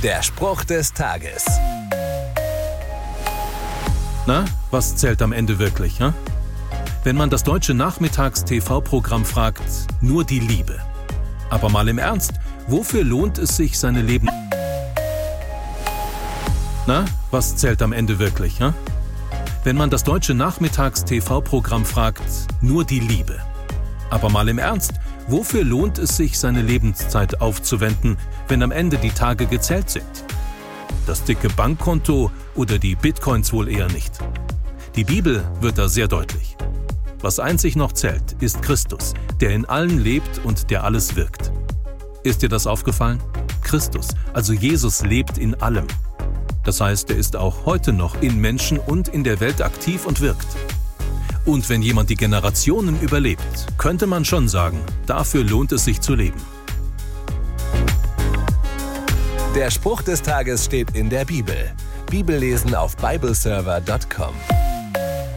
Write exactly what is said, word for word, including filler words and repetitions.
Der Spruch des Tages. Na, was zählt am Ende wirklich, hm? Wenn man das deutsche Nachmittags-T V-Programm fragt, nur die Liebe. Aber mal im Ernst, wofür lohnt es sich, seine Leben... Na, was zählt am Ende wirklich, hm? Wenn man das deutsche Nachmittags-T V-Programm fragt, nur die Liebe. Aber mal im Ernst, wofür lohnt es sich, seine Lebenszeit aufzuwenden, wenn am Ende die Tage gezählt sind? Das dicke Bankkonto oder die Bitcoins wohl eher nicht. Die Bibel wird da sehr deutlich. Was einzig noch zählt, ist Christus, der in allen lebt und der alles wirkt. Ist dir das aufgefallen? Christus, also Jesus, lebt in allem. Das heißt, er ist auch heute noch in Menschen und in der Welt aktiv und wirkt. Und wenn jemand die Generationen überlebt, könnte man schon sagen, dafür lohnt es sich zu leben. Der Spruch des Tages steht in der Bibel. Bibellesen auf bibleserver punkt com.